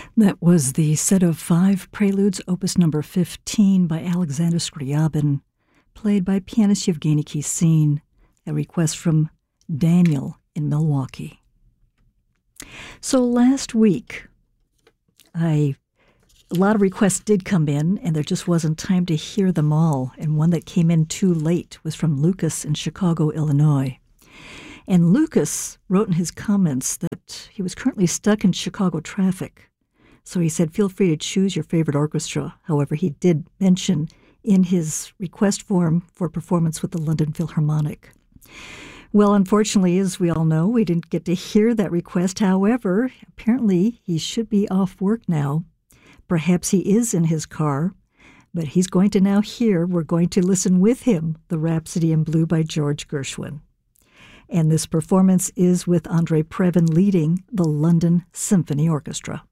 That was the set of 5 preludes, opus number 15 by Alexander Scriabin, played by pianist Yevgeny Kissin, a request from Daniel in Milwaukee. So last week, a lot of requests did come in, and there just wasn't time to hear them all. And one that came in too late was from Lucas in Chicago, Illinois. And Lucas wrote in his comments that he was currently stuck in Chicago traffic. So he said, feel free to choose your favorite orchestra. However, he did mention in his request form for performance with the London Philharmonic. Well, unfortunately, as we all know, we didn't get to hear that request. However, apparently he should be off work now. Perhaps he is in his car, but he's going to now hear, we're going to listen with him, the Rhapsody in Blue by George Gershwin. And this performance is with Andre Previn leading the London Symphony Orchestra.